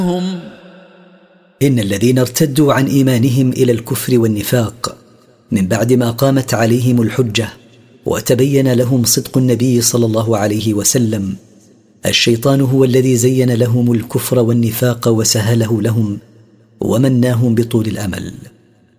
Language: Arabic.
إن الذين ارتدوا عن إيمانهم إلى الكفر والنفاق من بعد ما قامت عليهم الحجة وتبين لهم صدق النبي صلى الله عليه وسلم، الشيطان هو الذي زين لهم الكفر والنفاق وسهله لهم ومناهم بطول الأمل.